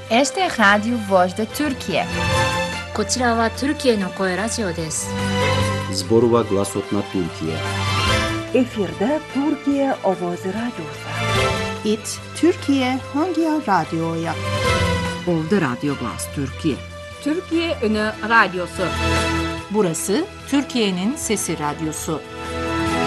Este es Radio Voz de Türkiye. こちらはトルキエの声ラジオです。 Zborova Glasotna Türkiye. Efirde Türkiye Ovozi Radyosu. It Türkiye Hangi Radyo'ya? Ovda Radyo Glas Türkiye. Türkiye Ünü Radyosu. Burası Türkiye'nin Sesi Radyosu.